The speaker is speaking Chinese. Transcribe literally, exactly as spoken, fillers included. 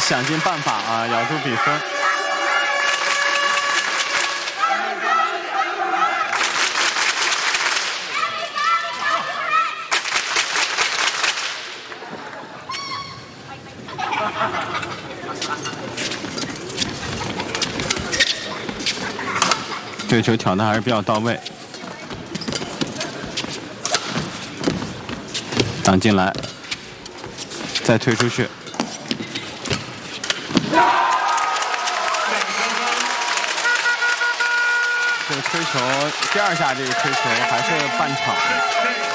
想尽办法啊，咬住比分。这个球挑的还是比较到位，挡进来，再推出去。这个推球，第二下这个推球还是半场。